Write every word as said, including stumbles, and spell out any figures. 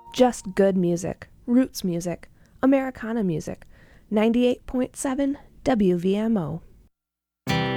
Just good music, roots music, Americana music. ninety-eight point seven W V M O.